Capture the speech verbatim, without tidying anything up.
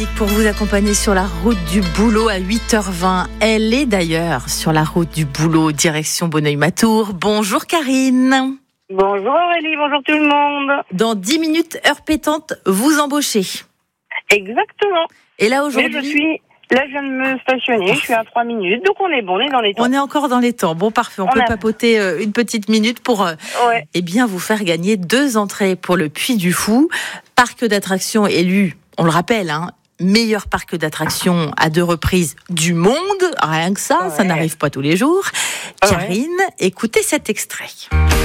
Pour vous accompagner sur la route du boulot à huit heures vingt. Elle est d'ailleurs sur la route du boulot, direction Bonneuil-Matour. Bonjour Karine. Bonjour Aurélie, bonjour tout le monde. Dans dix minutes, heure pétante, vous embauchez. Exactement. Et là aujourd'hui... Mais je suis... Là, je viens de me stationner, je suis à trois minutes, donc on est bon, on est dans les temps. On est encore dans les temps. Bon, parfait. On, on peut a... papoter euh, une petite minute pour euh, ouais. eh bien, vous faire gagner deux entrées pour le Puy du Fou. Parc d'attractions élu, on le rappelle, hein, meilleur parc d'attractions à deux reprises du monde. Rien que ça, ouais. Ça n'arrive pas tous les jours. Ouais. Karine, écoutez cet extrait.